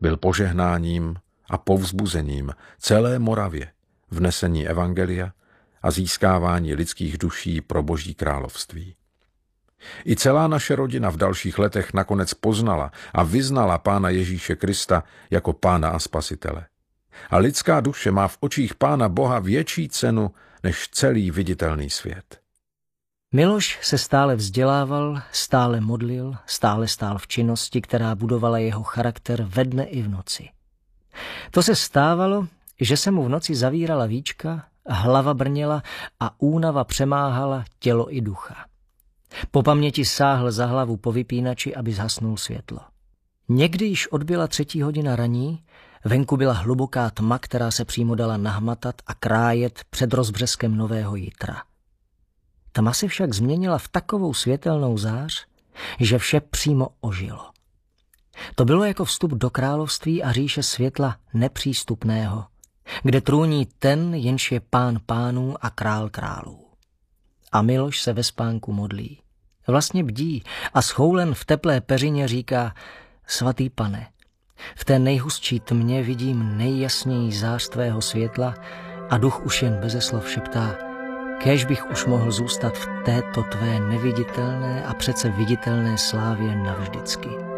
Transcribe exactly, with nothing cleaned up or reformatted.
Byl požehnáním a povzbuzením celé Moravě v nesení evangelia a získávání lidských duší pro Boží království. I celá naše rodina v dalších letech nakonec poznala a vyznala Pána Ježíše Krista jako Pána a Spasitele. A lidská duše má v očích Pána Boha větší cenu než celý viditelný svět. Miloš se stále vzdělával, stále modlil, stále stál v činnosti, která budovala jeho charakter ve dne i v noci. To se stávalo, že se mu v noci zavírala víčka, hlava brněla a únava přemáhala tělo i ducha. Po paměti sáhl za hlavu po vypínači, aby zhasnul světlo. Někdy již odbyla třetí hodina raní, venku byla hluboká tma, která se přímo dala nahmatat a krájet před rozbřeskem nového jitra. Tma se však změnila v takovou světelnou zář, že vše přímo ožilo. To bylo jako vstup do království a říše světla nepřístupného, kde trůní ten, jenž je pán pánů a král králů. A Miloš se ve spánku modlí. Vlastně bdí a schoulen v teplé peřině říká: Svatý Pane, v té nejhustší tmě vidím nejjasněji zář tvého světla a duch už jen beze slov šeptá: kéž bych už mohl zůstat v této tvé neviditelné a přece viditelné slávě navždycky.